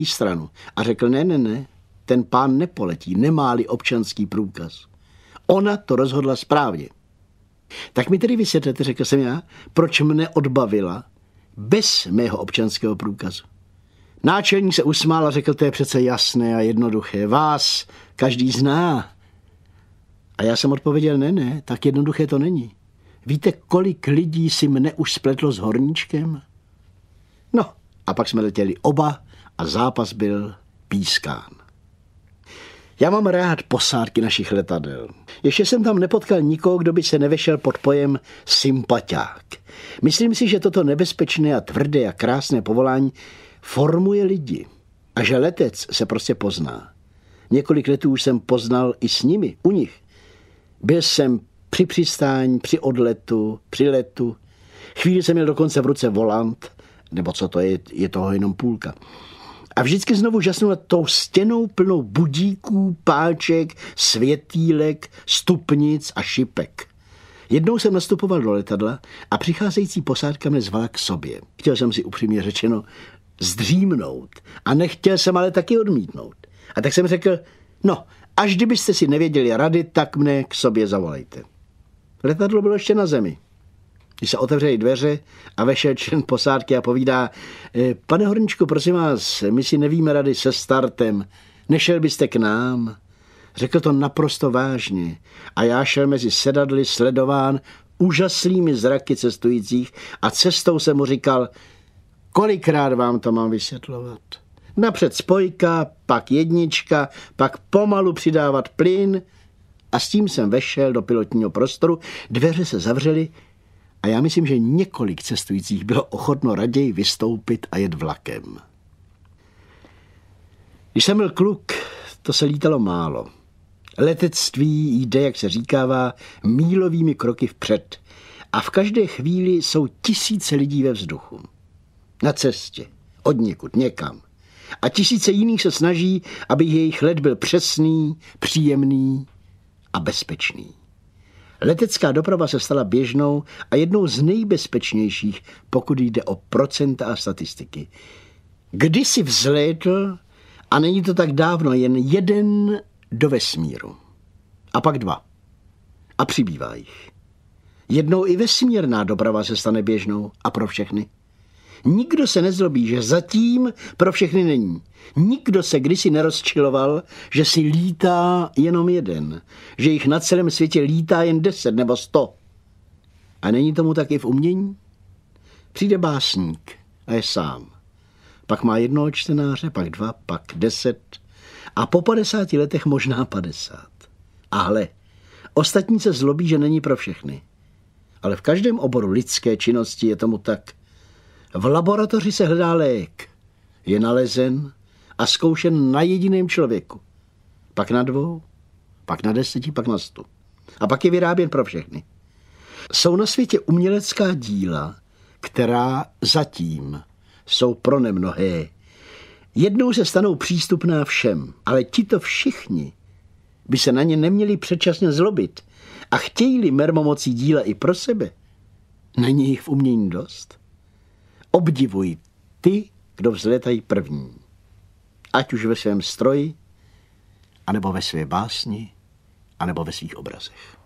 stranu a řekl, ne, ten pán nepoletí, nemá-li občanský průkaz. Ona to rozhodla správně. Tak mi tedy vysvětlete, řekl jsem já, proč mne odbavila bez mého občanského průkazu. Náčelník se usmál a řekl, to je přece jasné a jednoduché. Vás každý zná. A já jsem odpověděl, ne, tak jednoduché to není. Víte, kolik lidí si mne už spletlo s horníčkem? No, a pak jsme letěli oba a zápas byl pískán. Já mám rád posádky našich letadel. Ještě jsem tam nepotkal nikoho, kdo by se nevešel pod pojem sympatiák. Myslím si, že toto nebezpečné a tvrdé a krásné povolání formuje lidi a že letec se prostě pozná. Několik letů už jsem poznal i s nimi, u nich. Byl jsem při přistání, při odletu, při letu. Chvíli jsem měl dokonce v ruce volant, nebo co to je toho jenom půlka. A vždycky znovu žasnu nad tou stěnou plnou budíků, páček, světýlek, stupnic a šipek. Jednou jsem nastupoval do letadla a přicházející posádka mě zvala k sobě. Chtěl jsem si upřímně řečeno zdřímnout a nechtěl jsem ale taky odmítnout. A tak jsem řekl, no, až kdybyste si nevěděli rady, tak mne k sobě zavolejte. Letadlo bylo ještě na zemi. Když se otevřely dveře a vešel člen posádky a povídá, pane Horníčku, prosím vás, my si nevíme rady se startem, nešel byste k nám? Řekl to naprosto vážně a já šel mezi sedadly sledován úžasnými zraky cestujících a cestou jsem mu říkal, kolikrát vám to mám vysvětlovat? Napřed spojka, pak jednička, pak pomalu přidávat plyn a s tím jsem vešel do pilotního prostoru, dveře se zavřely a já myslím, že několik cestujících bylo ochotno raději vystoupit a jet vlakem. Když jsem byl kluk, to se lítalo málo. Letectví jde, jak se říkává, mílovými kroky vpřed a v každé chvíli jsou tisíce lidí ve vzduchu. Na cestě, odněkud, někam. A tisíce jiných se snaží, aby jejich let byl přesný, příjemný a bezpečný. Letecká doprava se stala běžnou a jednou z nejbezpečnějších, pokud jde o procenta a statistiky. Kdysi vzlétl, a není to tak dávno, jen jeden do vesmíru. A pak dva. A přibývá jich. Jednou i vesmírná doprava se stane běžnou a pro všechny. Nikdo se nezlobí, že zatím pro všechny není. Nikdo se kdysi nerozčiloval, že si lítá jenom jeden, že jich na celém světě lítá jen 10 nebo 100. A není tomu tak i v umění? Přijde básník a je sám. Pak má jednoho čtenáře, pak 2, pak 10 a po 50 letech možná 50. A hle, ostatní se zlobí, že není pro všechny. Ale v každém oboru lidské činnosti je tomu tak. V laboratoři se hledá lék. Je nalezen a zkoušen na jediném člověku. Pak na 2, pak na 10, pak na 100. A pak je vyráběn pro všechny. Jsou na světě umělecká díla, která zatím jsou pro nemnohé. Jednou se stanou přístupná všem, ale tito všichni by se na ně neměli předčasně zlobit a chtějí-li mermomocí díla i pro sebe, není jich v umění dost. Obdivuj ty, kdo vzlétají první. Ať už ve svém stroji, anebo ve své básni, anebo ve svých obrazech.